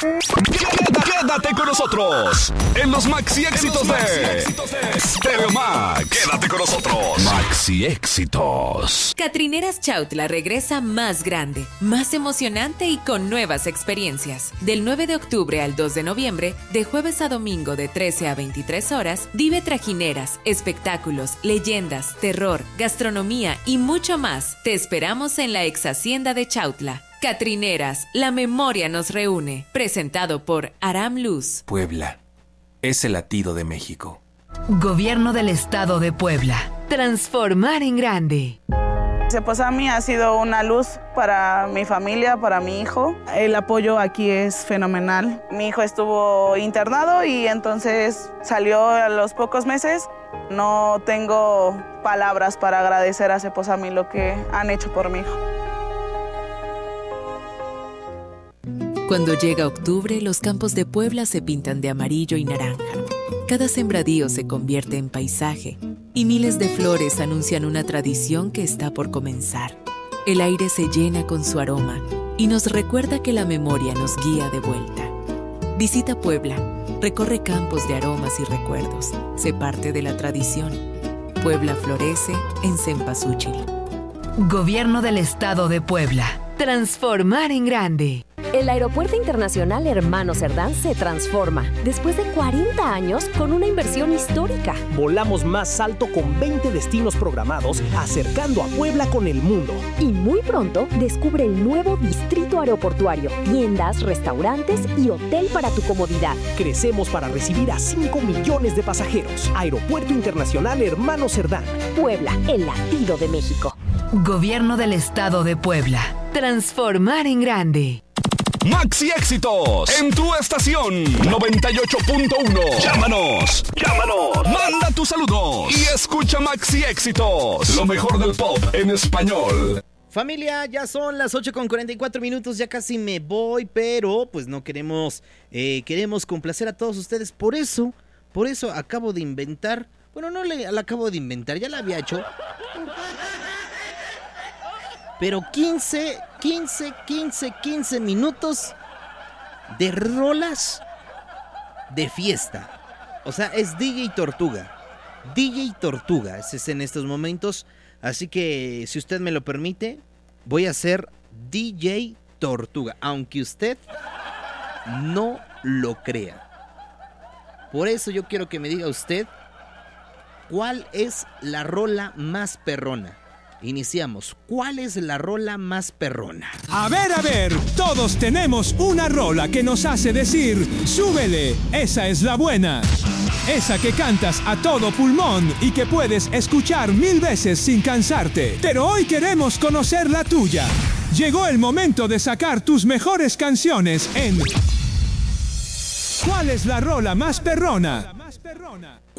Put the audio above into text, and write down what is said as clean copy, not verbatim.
Quédate con nosotros en los Maxi Éxitos de Stereo Max. Quédate con nosotros. Maxi Éxitos. Catrineras Chautla regresa más grande, más emocionante y con nuevas experiencias. Del 9 de octubre al 2 de noviembre, de jueves a domingo de 13 a 23 horas, vive trajineras, espectáculos, leyendas, terror, gastronomía y mucho más. Te esperamos en la ex hacienda de Chautla. Catrineras, la memoria nos reúne. Presentado por Aram Luz. Puebla es el latido de México. Gobierno del Estado de Puebla. Transformar en grande. Ceposami ha sido una luz para mi familia, para mi hijo. El apoyo aquí es fenomenal. Mi hijo estuvo internado y entonces salió a los pocos meses. No tengo palabras para agradecer a Ceposami lo que han hecho por mi hijo. Cuando llega octubre, los campos de Puebla se pintan de amarillo y naranja. Cada sembradío se convierte en paisaje y miles de flores anuncian una tradición que está por comenzar. El aire se llena con su aroma y nos recuerda que la memoria nos guía de vuelta. Visita Puebla, recorre campos de aromas y recuerdos. Sé parte de la tradición. Puebla florece en Cempasúchil. Gobierno del Estado de Puebla. Transformar en grande. El Aeropuerto Internacional Hermano Cerdán se transforma después de 40 años con una inversión histórica. Volamos más alto con 20 destinos programados, acercando a Puebla con el mundo. Y muy pronto descubre el nuevo distrito aeroportuario, tiendas, restaurantes y hotel para tu comodidad. Crecemos para recibir a 5 millones de pasajeros. Aeropuerto Internacional Hermano Cerdán. Puebla, el latido de México. Gobierno del Estado de Puebla. Transformar en grande. Maxi Éxitos en tu estación 98.1. Llámanos. Manda tus saludos y escucha Maxi Éxitos, lo mejor del pop en español. Familia, ya son las 8:44, ya casi me voy, pero pues no queremos complacer a todos ustedes, por eso acabo de inventar, bueno, no la acabo de inventar, ya la había hecho, pero 15 minutos de rolas de fiesta. O sea, es DJ Tortuga, ese es en estos momentos. Así que, si usted me lo permite, voy a ser DJ Tortuga, aunque usted no lo crea. Por eso yo quiero que me diga usted cuál es la rola más perrona. Iniciamos. ¿Cuál es la rola más perrona? A ver, todos tenemos una rola que nos hace decir, súbele, esa es la buena. Esa que cantas a todo pulmón y que puedes escuchar 1000 veces sin cansarte. Pero hoy queremos conocer la tuya. Llegó el momento de sacar tus mejores canciones en ¿Cuál es la rola más perrona?